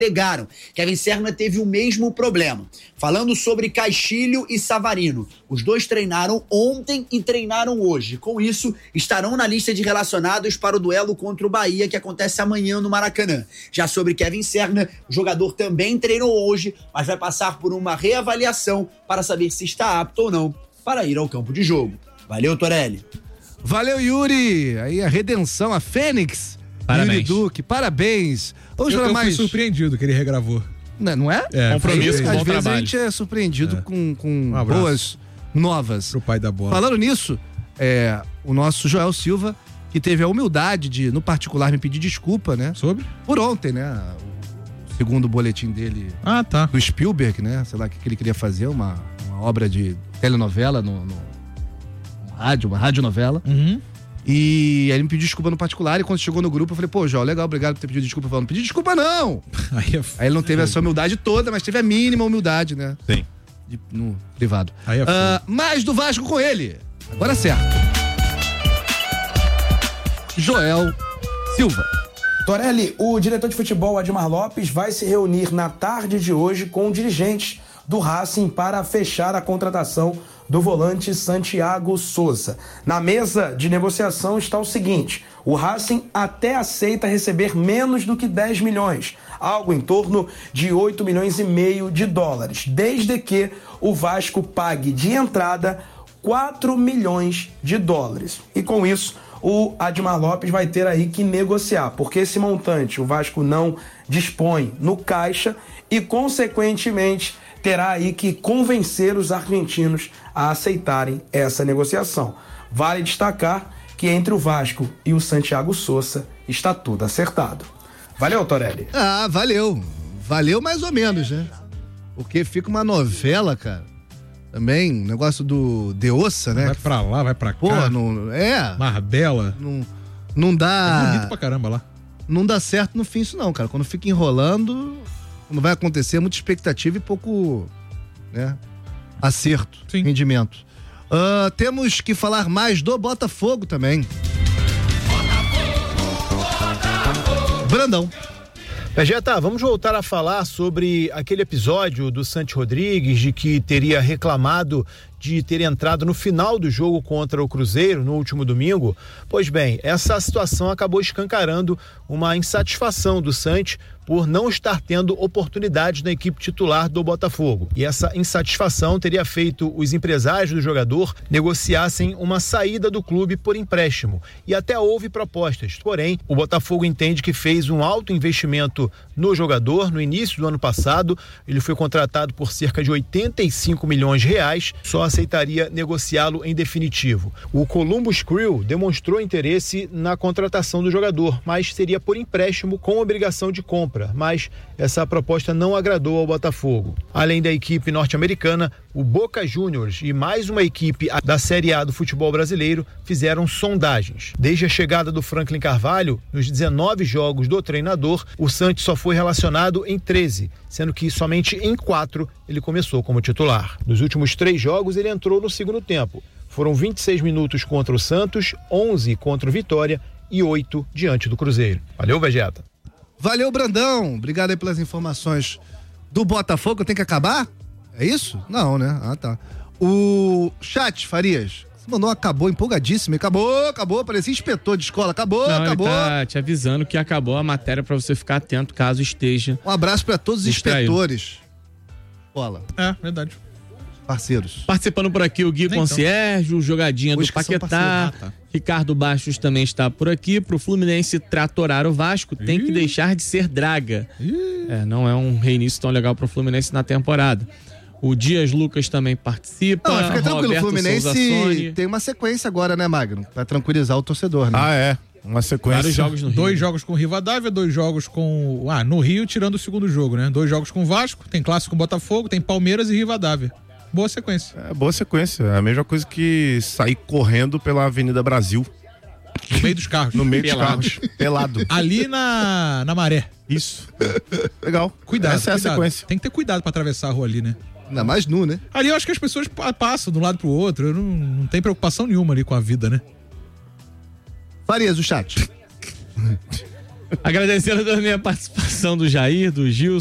pegaram. Kevin Serna teve o mesmo problema. Falando sobre Castilho e Savarino, os dois treinaram ontem e treinaram hoje. Com isso, estarão na lista de relacionados para o duelo contra o Bahia, que acontece amanhã no Maracanã. Já sobre Kevin Serna, o jogador também treinou hoje, mas vai passar por uma reavaliação para saber se está apto ou não para ir ao campo de jogo. Valeu, Torelli. Valeu, Yuri. Aí a redenção, a Fênix. Parabéns. Yuri Duque, parabéns. Eu fui surpreendido que ele regravou. Não é? Compromisso com o bom Às vezes trabalho. a gente é surpreendido com abraço boas novas. Pro pai da bola. Falando nisso, o nosso Joel Silva, que teve a humildade de, no particular, me pedir desculpa, né? Sobre? Por ontem, né? O segundo boletim dele Tá. do Spielberg, né? Sei lá o que ele queria fazer, uma obra de telenovela no rádio, uma radionovela. E aí ele me pediu desculpa no particular, e quando chegou no grupo eu falei, pô, João, legal, obrigado por ter pedido desculpa. Eu falei, não pedi desculpa não! Aí ele não teve essa humildade toda, mas teve a mínima humildade, né? Sim. No privado. Aí Mais do Vasco com ele. Agora certo. Joel Silva. Torelli, o diretor de futebol Admar Lopes vai se reunir na tarde de hoje com dirigentes do Racing para fechar a contratação do volante Santiago Sousa. Na mesa de negociação está o seguinte: o Racing até aceita receber menos do que 10 milhões, algo em torno de 8 milhões e meio de dólares, desde que o Vasco pague de entrada 4 milhões de dólares. E com isso, o Admar Lopes vai ter aí que negociar, porque esse montante o Vasco não dispõe no caixa e, consequentemente, terá aí que convencer os argentinos a aceitarem essa negociação. Vale destacar que entre o Vasco e o Santiago Sousa está tudo acertado. Valeu, Torelli. Valeu. Valeu mais ou menos, né? Porque fica uma novela, cara. Também, negócio do De Ossa, né? Vai pra lá, vai pra cá. Pô, Marbella. Não dá... É bonito pra caramba lá. Não dá certo no fim isso não, cara. Quando fica enrolando, não vai acontecer, muita expectativa e pouco, né, acerto, Sim. rendimento. Temos que falar mais do Botafogo também. Brandão. Vegeta, vamos voltar a falar sobre aquele episódio do Santi Rodrigues, de que teria reclamado de ter entrado no final do jogo contra o Cruzeiro no último domingo. Pois bem, essa situação acabou escancarando uma insatisfação do Santi por não estar tendo oportunidades na equipe titular do Botafogo. E essa insatisfação teria feito os empresários do jogador negociassem uma saída do clube por empréstimo. E até houve propostas. Porém, o Botafogo entende que fez um alto investimento no jogador no início do ano passado. Ele foi contratado por cerca de 85 milhões de reais, só aceitaria negociá-lo em definitivo. O Columbus Crew demonstrou interesse na contratação do jogador, mas seria por empréstimo com obrigação de compra, mas essa proposta não agradou ao Botafogo. Além da equipe norte-americana, o Boca Juniors e mais uma equipe da Série A do futebol brasileiro fizeram sondagens. Desde a chegada do Franklin Carvalho, nos 19 jogos do treinador, o Santos só foi relacionado em 13, sendo que somente em 4 ele começou como titular. Nos últimos 3 jogos ele entrou no segundo tempo. Foram 26 minutos contra o Santos, 11 contra o Vitória e 8 diante do Cruzeiro. Valeu, Vegeta. Valeu, Brandão. Obrigado aí pelas informações do Botafogo. Tem que acabar? É isso? Não, né? Tá. O chat, Farias, você mandou acabou empolgadíssimo. Acabou. Parecia inspetor de escola. Acabou. Ele tá te avisando que acabou a matéria pra você ficar atento caso esteja. Um abraço pra todos os inspetores. Bola. Verdade. Parceiros. Participando por aqui o Gui Concierge, o Jogadinha do Paquetá. Ricardo Bastos também está por aqui. Pro Fluminense tratorar o Vasco, tem que deixar de ser draga. Não é um reinício tão legal pro Fluminense na temporada. O Dias Lucas também participa. Não, fica tranquilo, Roberto o Fluminense tem uma sequência agora, né, Magno? Pra tranquilizar o torcedor, né? Uma sequência. Vários jogos no Rio. 2 jogos com o Rivadavia, 2 jogos com... no Rio, tirando o segundo jogo, né? 2 jogos com o Vasco, tem clássico com o Botafogo, tem Palmeiras e Rivadavia. Boa sequência. Boa sequência. É a mesma coisa que sair correndo pela Avenida Brasil. No meio dos carros. No meio dos carros. Pelado. Ali na Maré. Isso. Legal. Cuidado. Essa é a sequência. Tem que ter cuidado pra atravessar a rua ali, né? Ainda mais nu, né? Ali eu acho que as pessoas passam de um lado pro outro. Não tem preocupação nenhuma ali com a vida, né? Farias, o chat. Agradecendo também a participação Produção do Jair, do Gil.